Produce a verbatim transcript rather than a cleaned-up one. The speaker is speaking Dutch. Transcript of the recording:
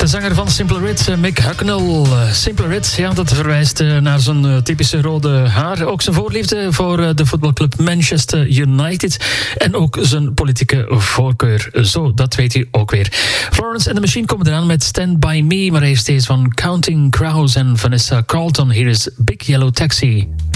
De zanger van Simple Red, Mick Hucknall. Simple Red, ja, dat verwijst naar zijn typische rode haar. Ook zijn voorliefde voor de voetbalclub Manchester United. En ook zijn politieke voorkeur. Zo, dat weet u ook weer. Florence and the Machine komen eraan met Stand By Me. Maar eerst deze van Counting Crows en Vanessa Carlton. Hier is Big Yellow Taxi.